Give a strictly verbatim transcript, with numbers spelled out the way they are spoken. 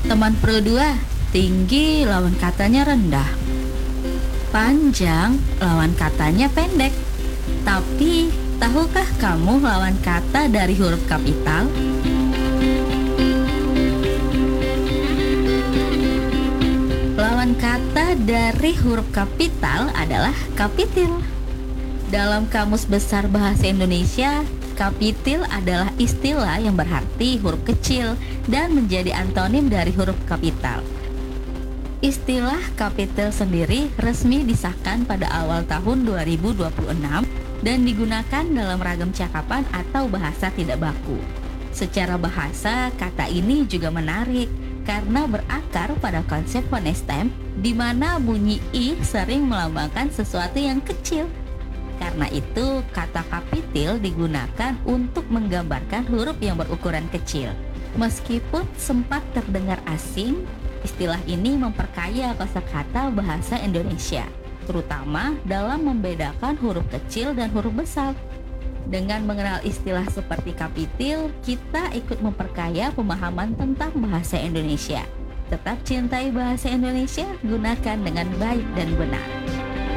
Teman Pro dua, tinggi lawan katanya rendah. Panjang lawan katanya pendek. Tapi, tahukah kamu lawan kata dari huruf kapital? Lawan kata dari huruf kapital adalah kapitil. Dalam Kamus Besar Bahasa Indonesia, kapitil adalah istilah yang berarti huruf kecil dan menjadi antonim dari huruf kapital. Istilah kapitil sendiri resmi disahkan pada awal tahun dua ribu dua puluh enam dan digunakan dalam ragam cakapan atau bahasa tidak baku. Secara bahasa, kata ini juga menarik karena berakar pada konsep fonestem di mana bunyi i sering melambangkan sesuatu yang kecil. Karena itu, kata kapitil digunakan untuk menggambarkan huruf yang berukuran kecil. Meskipun sempat terdengar asing, istilah ini memperkaya kosakata bahasa Indonesia, terutama dalam membedakan huruf kecil dan huruf besar. Dengan mengenal istilah seperti kapitil, kita ikut memperkaya pemahaman tentang bahasa Indonesia. Tetap cintai bahasa Indonesia, gunakan dengan baik dan benar.